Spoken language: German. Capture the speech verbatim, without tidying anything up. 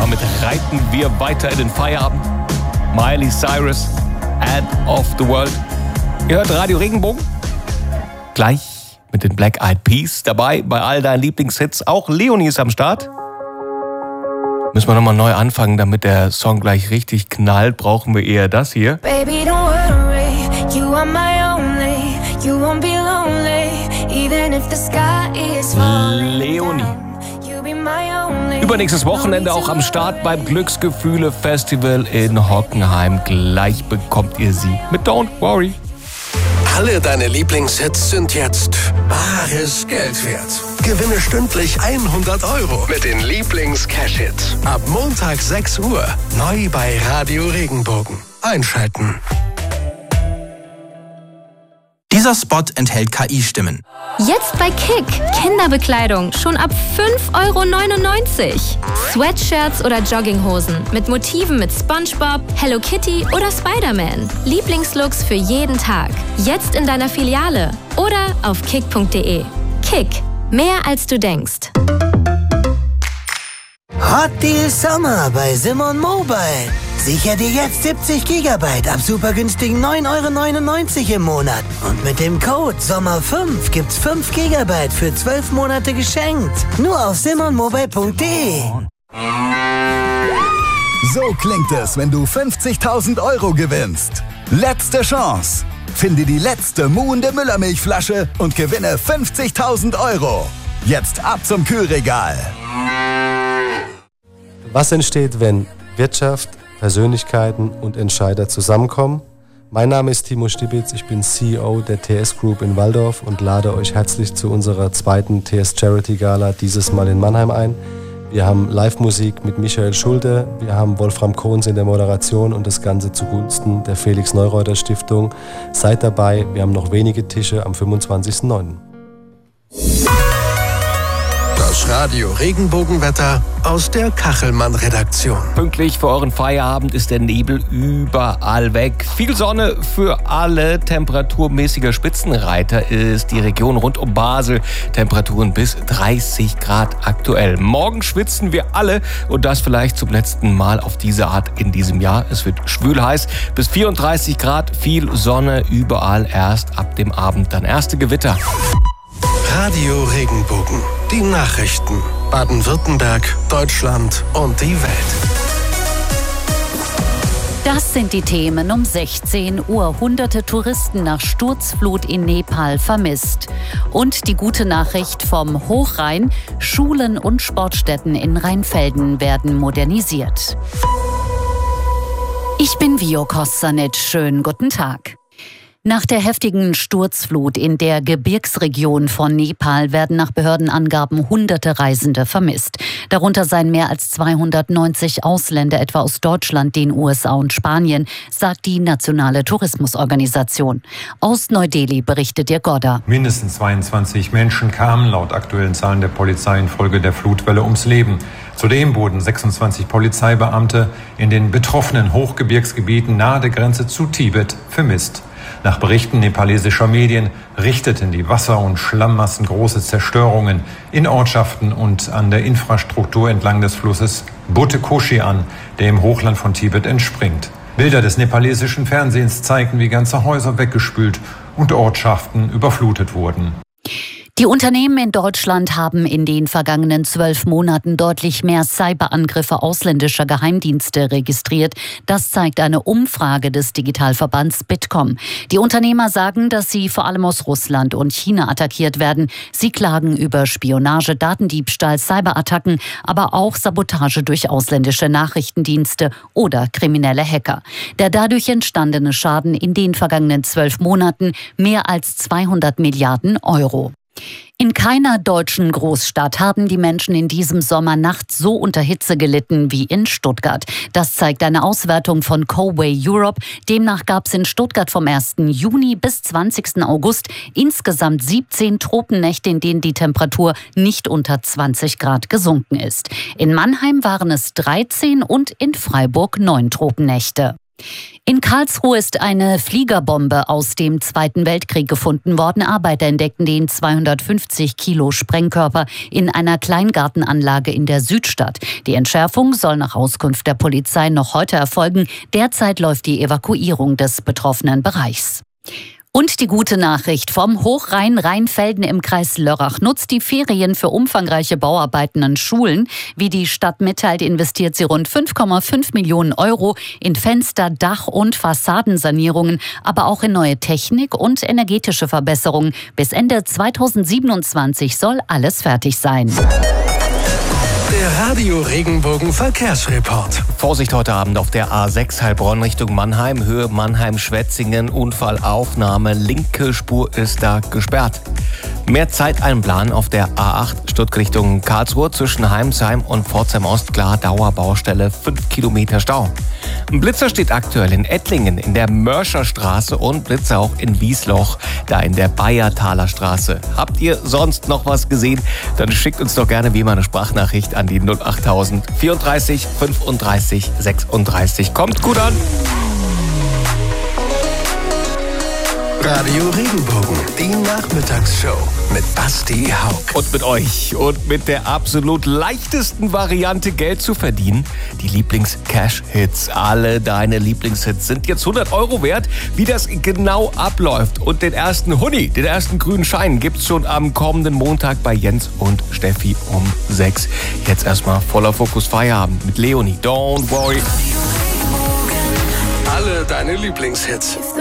damit reiten wir weiter in den Feierabend. Miley Cyrus, End of the World. Ihr hört Radio Regenbogen. Gleich mit den Black Eyed Peas dabei bei all deinen Lieblingshits. Auch Leonie ist am Start. Müssen wir nochmal neu anfangen, damit der Song gleich richtig knallt, brauchen wir eher das hier. Baby, don't worry, you are my only, you won't be lonely, even if the sky is falling. Leonie. Übernächstes Wochenende auch am Start beim Glücksgefühle-Festival in Hockenheim. Gleich bekommt ihr sie mit Don't Worry. Alle deine Lieblingshits sind jetzt bares Geld wert. Gewinne stündlich hundert Euro mit den Lieblings-Cash-Hits. Ab Montag sechs Uhr, neu bei Radio Regenbogen. Einschalten. Dieser Spot enthält K I-Stimmen. Jetzt bei Kick. Kinderbekleidung schon ab fünf Euro neunundneunzig. Sweatshirts oder Jogginghosen mit Motiven mit SpongeBob, Hello Kitty oder Spider-Man. Lieblingslooks für jeden Tag. Jetzt in deiner Filiale oder auf kick punkt de. Kick. Mehr als du denkst. Hot Deal Sommer bei Simon Mobile. Sicher dir jetzt siebzig Gigabyte ab super günstigen neun Euro neunundneunzig im Monat. Und mit dem Code Sommer fünf gibt's fünf Gigabyte für zwölf Monate geschenkt. Nur auf simon mobile punkt de. So klingt es, wenn du fünfzigtausend Euro gewinnst. Letzte Chance. Finde die letzte muhende Müllermilchflasche und gewinne fünfzigtausend Euro. Jetzt ab zum Kühlregal. Was entsteht, wenn Wirtschaft, Persönlichkeiten und Entscheider zusammenkommen? Mein Name ist Timo Stibitz, ich bin C E O der T S Group in Walldorf und lade euch herzlich zu unserer zweiten T S Charity Gala, dieses Mal in Mannheim, ein. Wir haben Live-Musik mit Michael Schulte, wir haben Wolfram Kohns in der Moderation und das Ganze zugunsten der Felix-Neureuter-Stiftung. Seid dabei, wir haben noch wenige Tische am fünfundzwanzigsten neunten Das Radio Regenbogenwetter aus der Kachelmann-Redaktion. Pünktlich für euren Feierabend ist der Nebel überall weg. Viel Sonne für alle. Temperaturmäßiger Spitzenreiter ist die Region rund um Basel. Temperaturen bis dreißig Grad aktuell. Morgen schwitzen wir alle und das vielleicht zum letzten Mal auf diese Art in diesem Jahr. Es wird schwül heiß bis vierunddreißig Grad. Viel Sonne überall, erst ab dem Abend dann erste Gewitter. Radio Regenbogen. Die Nachrichten. Baden-Württemberg, Deutschland und die Welt. Das sind die Themen um sechzehn Uhr. Hunderte Touristen nach Sturzflut in Nepal vermisst. Und die gute Nachricht vom Hochrhein. Schulen und Sportstätten in Rheinfelden werden modernisiert. Ich bin Vio Kossanitsch. Schönen guten Tag. Nach der heftigen Sturzflut in der Gebirgsregion von Nepal werden nach Behördenangaben hunderte Reisende vermisst. Darunter seien mehr als zweihundertneunzig Ausländer, etwa aus Deutschland, den U S A und Spanien, sagt die Nationale Tourismusorganisation. Aus Neu-Delhi berichtet Dirk Godda. Mindestens zweiundzwanzig Menschen kamen laut aktuellen Zahlen der Polizei infolge der Flutwelle ums Leben. Zudem wurden sechsundzwanzig Polizeibeamte in den betroffenen Hochgebirgsgebieten nahe der Grenze zu Tibet vermisst. Nach Berichten nepalesischer Medien richteten die Wasser- und Schlammmassen große Zerstörungen in Ortschaften und an der Infrastruktur entlang des Flusses Buttekoshi an, der im Hochland von Tibet entspringt. Bilder des nepalesischen Fernsehens zeigten, wie ganze Häuser weggespült und Ortschaften überflutet wurden. Die Unternehmen in Deutschland haben in den vergangenen zwölf Monaten deutlich mehr Cyberangriffe ausländischer Geheimdienste registriert. Das zeigt eine Umfrage des Digitalverbands Bitkom. Die Unternehmer sagen, dass sie vor allem aus Russland und China attackiert werden. Sie klagen über Spionage, Datendiebstahl, Cyberattacken, aber auch Sabotage durch ausländische Nachrichtendienste oder kriminelle Hacker. Der dadurch entstandene Schaden in den vergangenen zwölf Monaten mehr als zweihundert Milliarden Euro. In keiner deutschen Großstadt haben die Menschen in diesem Sommer nachts so unter Hitze gelitten wie in Stuttgart. Das zeigt eine Auswertung von Coway Europe. Demnach gab es in Stuttgart vom ersten Juni bis zwanzigsten August insgesamt siebzehn Tropennächte, in denen die Temperatur nicht unter zwanzig Grad gesunken ist. In Mannheim waren es dreizehn und in Freiburg neun Tropennächte. In Karlsruhe ist eine Fliegerbombe aus dem Zweiten Weltkrieg gefunden worden. Arbeiter entdeckten den zweihundertfünfzig Kilo Sprengkörper in einer Kleingartenanlage in der Südstadt. Die Entschärfung soll nach Auskunft der Polizei noch heute erfolgen. Derzeit läuft die Evakuierung des betroffenen Bereichs. Und die gute Nachricht: vom Hochrhein Rheinfelden im Kreis Lörrach nutzt die Ferien für umfangreiche Bauarbeiten an Schulen. Wie die Stadt mitteilt, investiert sie rund fünf Komma fünf Millionen Euro in Fenster-, Dach- und Fassadensanierungen, aber auch in neue Technik und energetische Verbesserungen. Bis Ende zweitausendsiebenundzwanzig soll alles fertig sein. Der Radio Regenbogen Verkehrsreport. Vorsicht heute Abend auf der A sechs Heilbronn Richtung Mannheim, Höhe Mannheim-Schwetzingen, Unfallaufnahme, linke Spur ist da gesperrt. Mehr Zeit einplanen auf der A acht Stuttgart Richtung Karlsruhe zwischen Heimsheim und Pforzheim Ost, klar, Dauerbaustelle, fünf Kilometer Stau. Ein Blitzer steht aktuell in Ettlingen in der Mörcherstraße und Blitzer auch in Wiesloch, da in der Bayertaler Straße. Habt ihr sonst noch was gesehen? Dann schickt uns doch gerne wie immer eine Sprachnachricht an die null acht tausend vierunddreißig fünfunddreißig sechsunddreißig. Kommt gut an! Radio Regenbogen, die Nachmittagsshow mit Basti Haug. Und mit euch und mit der absolut leichtesten Variante, Geld zu verdienen. Die Lieblings-Cash-Hits. Alle deine Lieblingshits sind jetzt hundert Euro wert. Wie das genau abläuft und den ersten Huni, den ersten grünen Schein, gibt's schon am kommenden Montag bei Jens und Steffi um sechs. Jetzt erstmal voller Fokus Feierabend mit Leonie. Don't worry. Alle deine Lieblingshits.